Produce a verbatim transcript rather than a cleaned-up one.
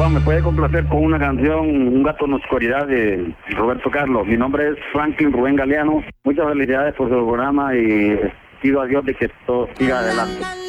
Juan, ¿me puede complacer con una canción, Un gato en la oscuridad, de Roberto Carlos? Mi nombre es Franklin Rubén Galeano. Muchas felicidades por su programa y pido a Dios de que todo siga adelante.